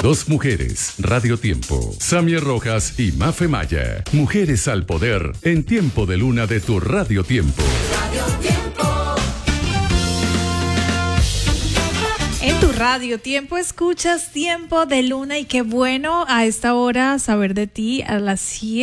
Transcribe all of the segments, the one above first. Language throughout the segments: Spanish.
Dos mujeres, Radio Tiempo. Samia Rojas y Mafe Maya. Mujeres al poder en Tiempo de Luna de tu Radio Tiempo. Radio Tiempo. En tu Radio Tiempo escuchas Tiempo de Luna y qué bueno a esta hora saber de ti a las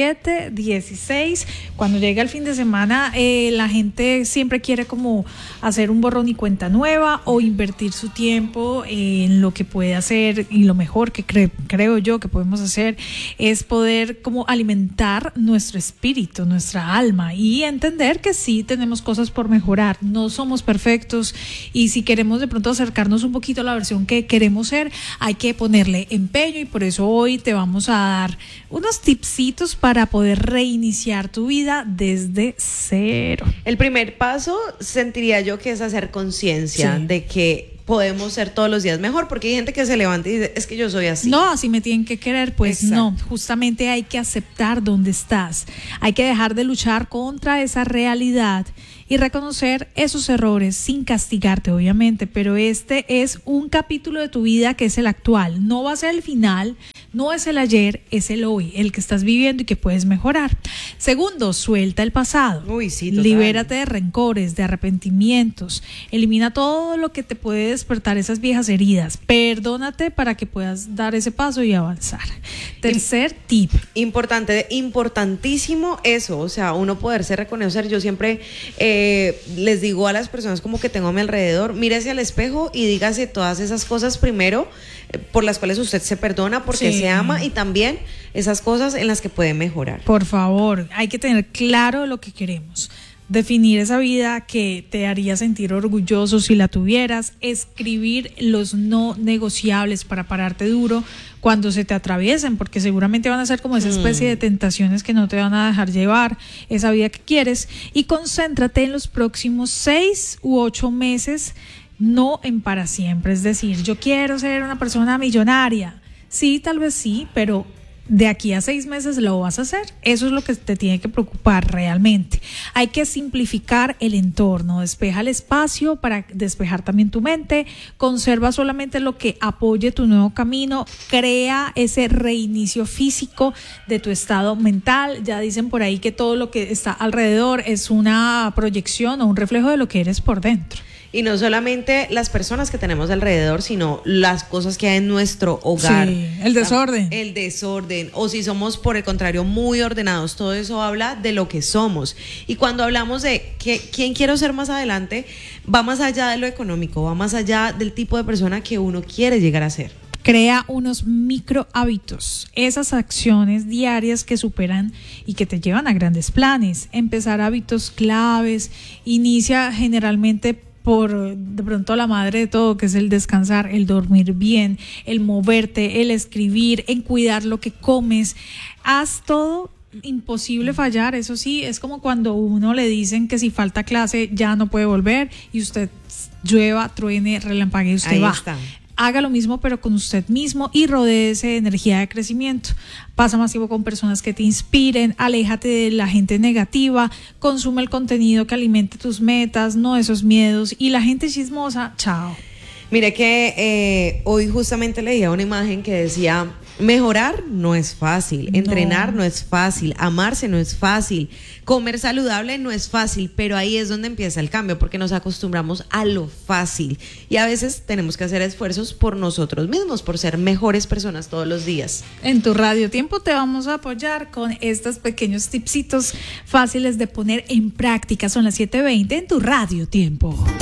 7:16. Cuando llega el fin de semana, la gente siempre quiere como hacer un borrón y cuenta nueva o invertir su tiempo en lo que puede hacer, y lo mejor que creo yo que podemos hacer es poder como alimentar nuestro espíritu, nuestra alma, y entender que sí tenemos cosas por mejorar, no somos perfectos, y si queremos de pronto acercarnos un poquito a la versión que queremos ser, hay que ponerle empeño, y por eso hoy te vamos a dar unos tipsitos para poder reiniciar tu vida desde cero. El primer paso sentiría yo que es hacer conciencia de que podemos ser todos los días mejor, porque hay gente que se levanta y dice, es que yo soy así. No, así me tienen que querer, pues Exacto. no, justamente hay que aceptar dónde estás, hay que dejar de luchar contra esa realidad y reconocer esos errores sin castigarte, obviamente, pero este es un capítulo de tu vida que es el actual, no va a ser el final, no es el ayer, es el hoy, el que estás viviendo y que puedes mejorar. Segundo, suelta el pasado. Uy, sí, total. Libérate de rencores, de arrepentimientos, elimina todo lo que te puede despertar esas viejas heridas, perdónate para que puedas dar ese paso y avanzar. Tercer tip. Importantísimo eso, o sea, uno poderse reconocer. Yo siempre les digo a las personas como que tengo a mi alrededor, mírese al espejo y dígase todas esas cosas primero por las cuales usted se perdona, porque se ama, y también esas cosas en las que puede mejorar. Por favor, hay que tener claro lo que queremos. Definir esa vida que te haría sentir orgulloso si la tuvieras, escribir los no negociables para pararte duro cuando se te atraviesen, porque seguramente van a ser como esa especie de tentaciones que no te van a dejar llevar esa vida que quieres, y concéntrate en los próximos 6 u 8 meses, no en para siempre. Es decir, yo quiero ser una persona millonaria, sí, tal vez sí, pero de aquí a 6 meses lo vas a hacer. Eso es lo que te tiene que preocupar realmente. Hay que simplificar el entorno, despeja el espacio para despejar también tu mente, conserva solamente lo que apoye tu nuevo camino, crea ese reinicio físico de tu estado mental. Ya dicen por ahí que todo lo que está alrededor es una proyección o un reflejo de lo que eres por dentro. Y no solamente las personas que tenemos alrededor, sino las cosas que hay en nuestro hogar. Sí, el desorden. El desorden. O si somos, por el contrario, muy ordenados. Todo eso habla de lo que somos. Y cuando hablamos de quién quiero ser más adelante, va más allá de lo económico, va más allá del tipo de persona que uno quiere llegar a ser. Crea unos micro hábitos, esas acciones diarias que superan y que te llevan a grandes planes. Empezar hábitos claves, inicia generalmente por de pronto la madre de todo, que es el descansar, el dormir bien, el moverte, el escribir, en cuidar lo que comes. Haz todo. Imposible fallar, eso sí, es como cuando uno le dicen que si falta clase ya no puede volver, y usted llueva, truene, relampaguee, usted va. Está. Haga lo mismo pero con usted mismo y rodéese de energía de crecimiento. Pasa más tiempo con personas que te inspiren, aléjate de la gente negativa, consume el contenido que alimente tus metas, no esos miedos, y la gente chismosa, chao. Mire que hoy justamente leía una imagen que decía: mejorar no es fácil, entrenar no es fácil, amarse no es fácil, comer saludable no es fácil, pero ahí es donde empieza el cambio, porque nos acostumbramos a lo fácil y a veces tenemos que hacer esfuerzos por nosotros mismos, por ser mejores personas todos los días. En tu Radio Tiempo te vamos a apoyar con estos pequeños tipsitos fáciles de poner en práctica. Son las 7:20 en tu Radio Tiempo.